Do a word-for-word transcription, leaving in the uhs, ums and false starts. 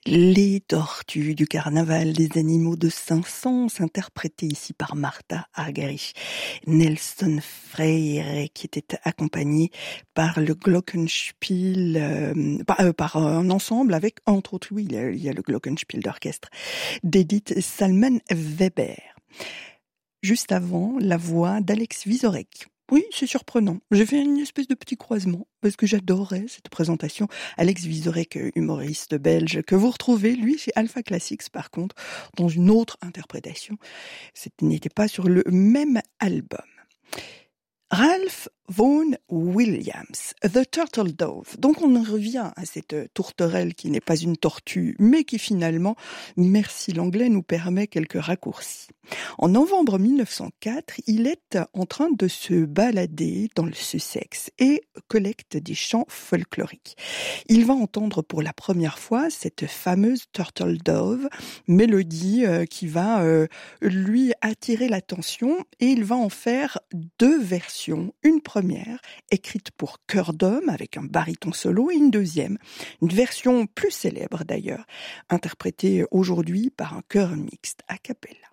Les tortues du carnaval des animaux de Saint-Saëns, interprétées ici par Martha Argerich, Nelson Freire, qui était accompagné par le Glockenspiel, euh, par, euh, par un ensemble avec, entre autres, oui, il y a, il y a le Glockenspiel d'orchestre d'Edith Salmen-Weber. Juste avant, la voix d'Alex Vizorek. Oui, c'est surprenant. J'ai fait une espèce de petit croisement parce que j'adorais cette présentation. Alex Vizorek, humoriste belge, que vous retrouvez, lui, chez Alpha Classics, par contre, dans une autre interprétation. Ce n'était pas sur le même album. Ralph Vaughan Williams, The Turtle Dove. Donc on en revient à cette tourterelle qui n'est pas une tortue, mais qui finalement, merci l'anglais, nous permet quelques raccourcis. En novembre mille neuf cent quatre, il est en train de se balader dans le Sussex et collecte des chants folkloriques. Il va entendre pour la première fois cette fameuse Turtle Dove, mélodie euh, qui va euh, lui attirer l'attention, et il va en faire deux versions. Une première, écrite pour chœur d'homme avec un baryton solo, et une deuxième, une version plus célèbre d'ailleurs, interprétée aujourd'hui par un chœur mixte a cappella.